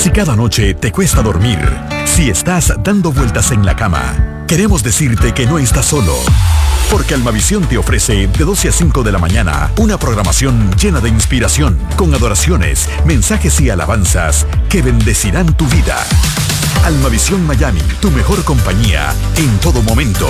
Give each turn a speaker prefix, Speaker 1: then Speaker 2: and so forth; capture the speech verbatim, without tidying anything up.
Speaker 1: Si cada noche te cuesta dormir, si estás dando vueltas en la cama, queremos decirte que no estás solo. Porque Almavisión te ofrece de doce a cinco de la mañana una programación llena de inspiración, con adoraciones, mensajes y alabanzas que bendecirán tu vida. Almavisión Miami, tu mejor compañía en todo momento.